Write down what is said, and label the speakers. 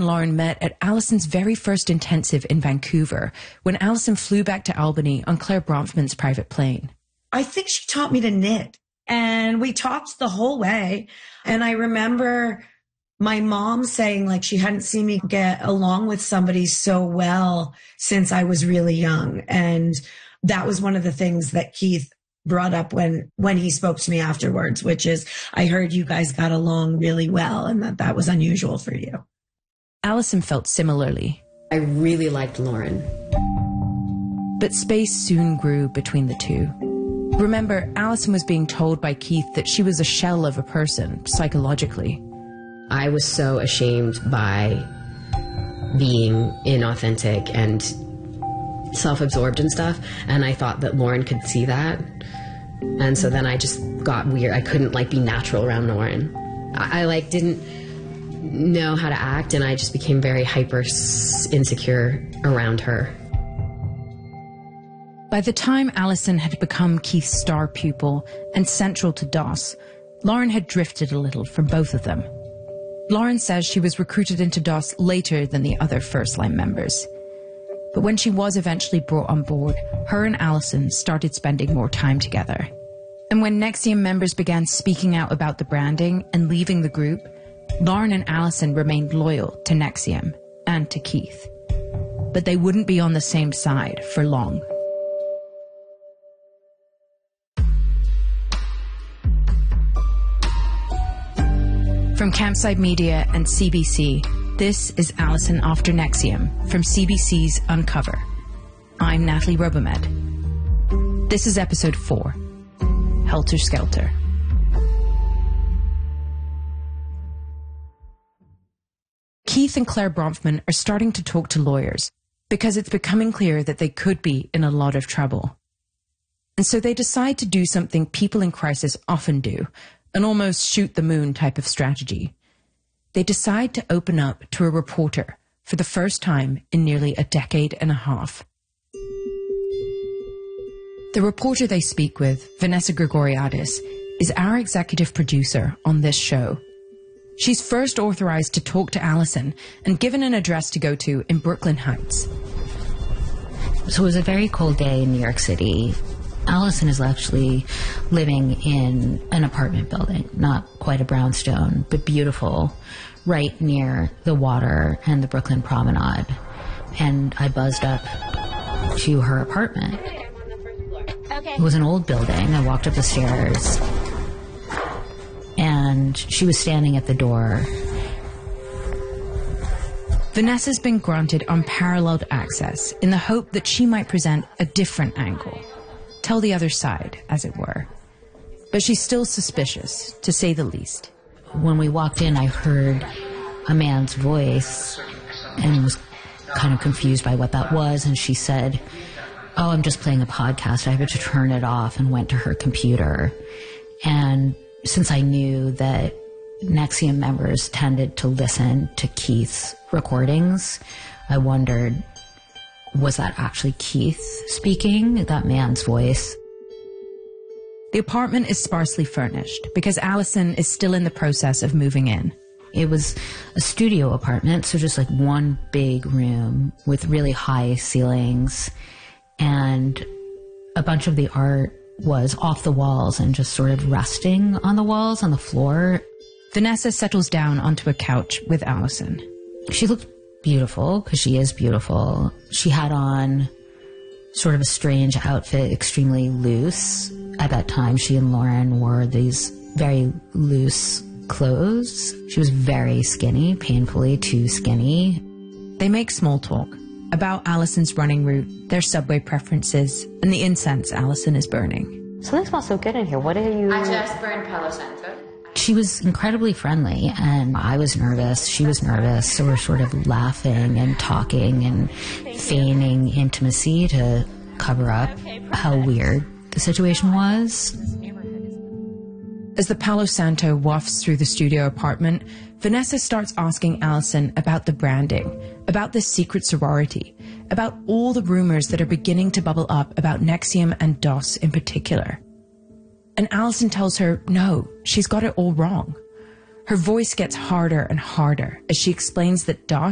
Speaker 1: and Lauren met at Alison's very first intensive in Vancouver, when Alison flew back to Albany on Claire Bronfman's private plane.
Speaker 2: I think she taught me to knit, and we talked the whole way. And I remember my mom saying, like, she hadn't seen me get along with somebody so well since I was really young. And that was one of the things that Keith brought up when he spoke to me afterwards, which is, I heard you guys got along really well and that was unusual for you.
Speaker 1: Alison felt similarly.
Speaker 3: I really liked Lauren.
Speaker 1: But space soon grew between the two. Remember, Alison was being told by Keith that she was a shell of a person, psychologically.
Speaker 3: I was so ashamed by being inauthentic and self-absorbed and stuff, and I thought that Lauren could see that. And so then I just got weird. I couldn't be natural around Lauren. I didn't know how to act, and I just became very hyper insecure around her.
Speaker 1: By the time Alison had become Keith's star pupil and central to DOS, Lauren had drifted a little from both of them. Lauren says she was recruited into DOS later than the other first-line members. But when she was eventually brought on board, her and Alison started spending more time together. And when NXIVM members began speaking out about the branding and leaving the group, Lauren and Alison remained loyal to NXIVM and to Keith. But they wouldn't be on the same side for long. From Campside Media and CBC, this is Alison After NXIVM from CBC's Uncover. I'm Natalie Robomed. This is episode 4, Helter Skelter. Keith and Claire Bronfman are starting to talk to lawyers because it's becoming clear that they could be in a lot of trouble. And so they decide to do something people in crisis often do, an almost shoot-the-moon type of strategy. They decide to open up to a reporter for the first time in nearly a decade and a half. The reporter they speak with, Vanessa Grigoriadis, is our executive producer on this show. She's first authorized to talk to Alison and given an address to go to in Brooklyn Heights.
Speaker 4: So it was a very cold day in New York City. Alison is actually living in an apartment building, not quite a brownstone, but beautiful, right near the water and the Brooklyn Promenade. And I buzzed up to her apartment. It was an old building. I walked up the stairs, and she was standing at the door.
Speaker 1: Vanessa's been granted unparalleled access in the hope that she might present a different angle. Tell the other side, as it were. But she's still suspicious, to say the least.
Speaker 4: When we walked in, I heard a man's voice and was kind of confused by what that was. And she said, "Oh, I'm just playing a podcast. I have to turn it off," and went to her computer. And since I knew that NXIVM members tended to listen to Keith's recordings, I wondered, was that actually Keith speaking, that man's voice?
Speaker 1: The apartment is sparsely furnished because Alison is still in the process of moving in.
Speaker 4: It was a studio apartment, so just one big room with really high ceilings, and a bunch of the art was off the walls and just sort of resting on the walls, on the floor.
Speaker 1: Vanessa settles down onto a couch with Alison.
Speaker 4: She looked beautiful, because she is beautiful. She had on sort of a strange outfit, extremely loose. At that time, she and Lauren wore these very loose clothes. She was very skinny, painfully too skinny.
Speaker 1: They make small talk about Alison's running route, their subway preferences, and the incense Alison is burning.
Speaker 5: Something smells so good in here. What are you...
Speaker 6: I just burned Palo Santo.
Speaker 4: She was incredibly friendly, and I was nervous. She was nervous. So we're sort of laughing and talking and feigning intimacy to cover up how weird the situation was.
Speaker 1: As the Palo Santo wafts through the studio apartment, Vanessa starts asking Alison about the branding, about this secret sorority, about all the rumors that are beginning to bubble up about NXIVM and DOS in particular. And Alison tells her, no, she's got it all wrong. Her voice gets harder and harder as she explains that DOS